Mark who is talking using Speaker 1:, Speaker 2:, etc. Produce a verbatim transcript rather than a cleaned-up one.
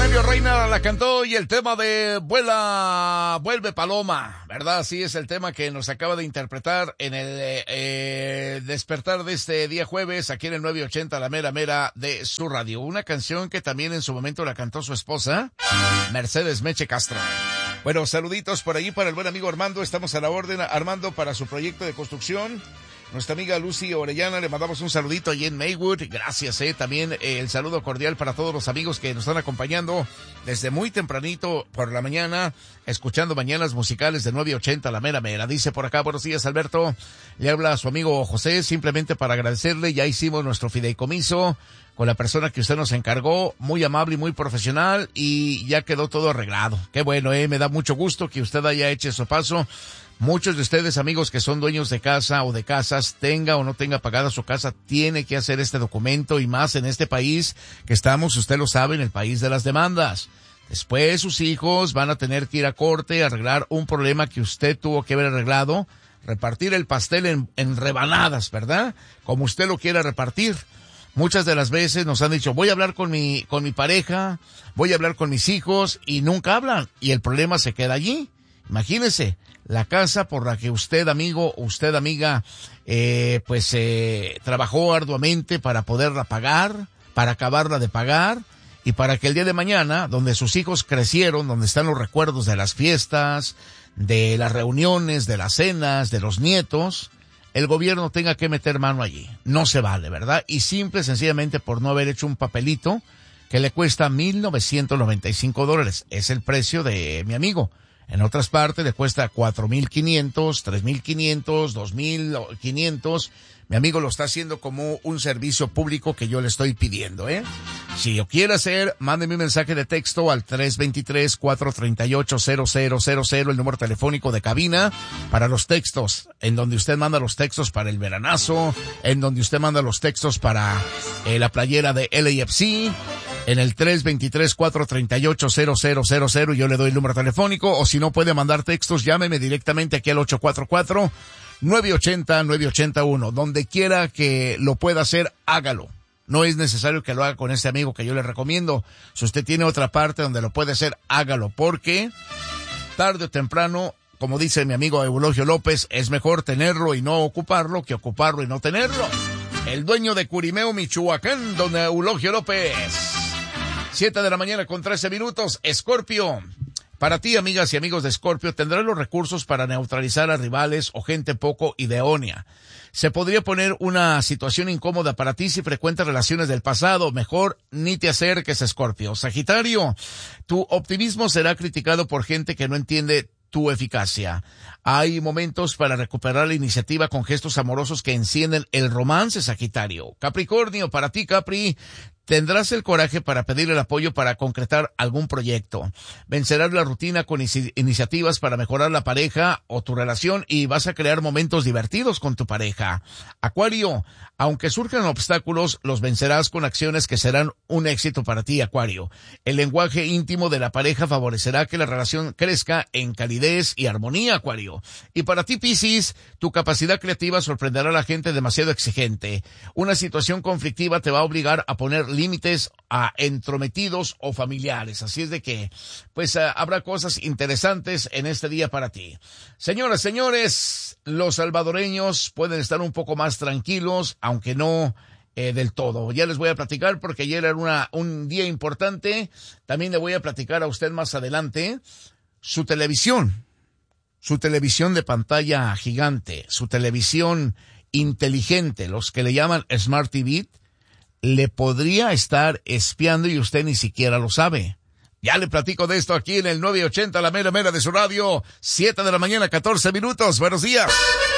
Speaker 1: Julio Reina la cantó y el tema de Vuela, Vuelve Paloma, ¿verdad? Sí, es el tema que nos acaba de interpretar en el eh, despertar de este día jueves aquí en el nueve ochenta, la mera mera de su radio. Una canción que también en su momento la cantó su esposa, Mercedes Meche Castro. Bueno, saluditos por ahí para el buen amigo Armando. Estamos a la orden, Armando, para su proyecto de construcción. Nuestra amiga Lucy Orellana, le mandamos un saludito allí en Maywood. Gracias, eh. También eh, el saludo cordial para todos los amigos que nos están acompañando desde muy tempranito por la mañana, escuchando mañanas musicales de nueve ochenta, la mera mera. Dice por acá, buenos días, Alberto. Le habla a su amigo José, simplemente para agradecerle. Ya hicimos nuestro fideicomiso con la persona que usted nos encargó, muy amable y muy profesional, y ya quedó todo arreglado. Qué bueno, eh. Me da mucho gusto que usted haya hecho su paso. Muchos de ustedes, amigos que son dueños de casa o de casas, tenga o no tenga pagada su casa, tiene que hacer este documento, y más en este país que estamos, usted lo sabe, en el país de las demandas. Después sus hijos van a tener que ir a corte, arreglar un problema que usted tuvo que haber arreglado, repartir el pastel en, en rebanadas, ¿verdad? Como usted lo quiera repartir. Muchas de las veces nos han dicho, voy a hablar con mi, con mi pareja, voy a hablar con mis hijos, y nunca hablan, y el problema se queda allí. Imagínese, la casa por la que usted, amigo, usted, amiga, eh, pues, eh, trabajó arduamente para poderla pagar, para acabarla de pagar, y para que el día de mañana, donde sus hijos crecieron, donde están los recuerdos de las fiestas, de las reuniones, de las cenas, de los nietos, el gobierno tenga que meter mano allí. No se vale, ¿verdad? Y simple, sencillamente por no haber hecho un papelito que le cuesta mil novecientos noventa y cinco dólares. Es el precio de mi amigo. En otras partes le cuesta cuatro mil quinientos, tres mil quinientos, dos mil quinientos. Mi amigo lo está haciendo como un servicio público que yo le estoy pidiendo, ¿eh? Si lo quiere hacer, mándeme un mensaje de texto al tres dos tres, cuatro tres ocho, cero cero cero cero, el número telefónico de cabina para los textos, en donde usted manda los textos para el veranazo, en donde usted manda los textos para eh, la playera de L A F C, en el tres dos tres, cuatro tres ocho, cero cero cero cero, yo le doy el número telefónico, o si no puede mandar textos, llámeme directamente aquí al ocho cuatro cuatro, nueve ocho cero, nueve ocho cero uno. Donde quiera que lo pueda hacer, hágalo. No es necesario que lo haga con este amigo que yo le recomiendo. Si usted tiene otra parte donde lo puede hacer, hágalo, porque tarde o temprano, como dice mi amigo Eulogio López, es mejor tenerlo y no ocuparlo que ocuparlo y no tenerlo. El dueño de Curimeo, Michoacán, don Eulogio López. Siete de la mañana con trece minutos. Escorpio. Para ti, amigas y amigos de Escorpio, tendrás los recursos para neutralizar a rivales o gente poco idónea. Se podría poner una situación incómoda para ti si frecuentas relaciones del pasado. Mejor ni te acerques, Escorpio. Sagitario, tu optimismo será criticado por gente que no entiende tu eficacia. Hay momentos para recuperar la iniciativa con gestos amorosos que encienden el romance, Sagitario. Capricornio, para ti, Capri, tendrás el coraje para pedir el apoyo para concretar algún proyecto. Vencerás la rutina con iniciativas para mejorar la pareja o tu relación, y vas a crear momentos divertidos con tu pareja. Acuario, aunque surjan obstáculos, los vencerás con acciones que serán un éxito para ti, Acuario. El lenguaje íntimo de la pareja favorecerá que la relación crezca en calidez y armonía, Acuario. Y para ti, Piscis, tu capacidad creativa sorprenderá a la gente demasiado exigente. Una situación conflictiva te va a obligar a poner límites a entrometidos o familiares. Así es de que, pues, uh, habrá cosas interesantes en este día para ti. Señoras, señores, los salvadoreños pueden estar un poco más tranquilos, aunque no eh, del todo. Ya les voy a platicar porque ayer era una, un día importante. También le voy a platicar a usted más adelante su televisión, su televisión de pantalla gigante, su televisión inteligente, los que le llaman Smart T V, le podría estar espiando y usted ni siquiera lo sabe. Ya le platico de esto aquí en el nueve ochenta, la mera mera de su radio. Siete de la mañana, catorce minutos. Buenos días.